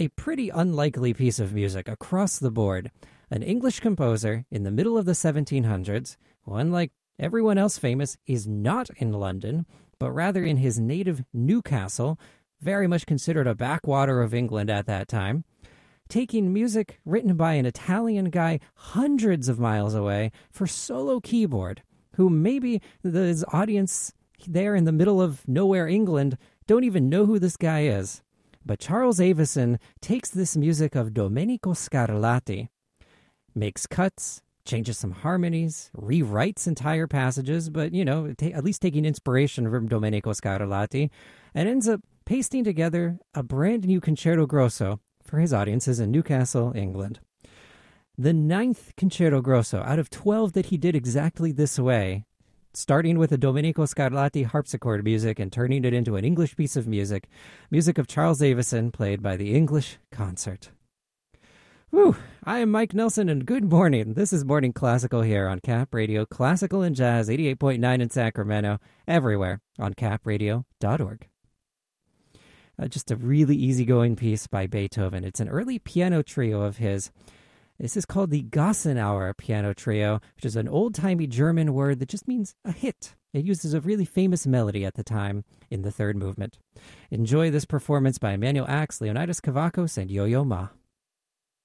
A pretty unlikely piece of music across the board. An English composer in the middle of the 1700s, who, unlike everyone else famous, is not in London, but rather in his native Newcastle, very much considered a backwater of England at that time, taking music written by an Italian guy hundreds of miles away for solo keyboard, who maybe his audience there in the middle of nowhere England don't even know who this guy is. But Charles Avison takes this music of Domenico Scarlatti, makes cuts, changes some harmonies, rewrites entire passages, but, at least taking inspiration from Domenico Scarlatti, and ends up pasting together a brand new Concerto Grosso for his audiences in Newcastle, England. The 9th Concerto Grosso out of 12 that he did exactly this way, starting with a Domenico Scarlatti harpsichord music and turning it into an English piece of music of Charles Avison, played by the English Concert. Whew, I am Mike Nelson, and good morning. This is Morning Classical here on Cap Radio, Classical and Jazz, 88.9 in Sacramento, everywhere on capradio.org. Just a really easygoing piece by Beethoven. It's an early piano trio of his. This is called the Gassenauer Piano Trio, which is an old-timey German word that just means a hit. It uses a really famous melody at the time in the third movement. Enjoy this performance by Emanuel Ax, Leonidas Kavakos, and Yo-Yo Ma.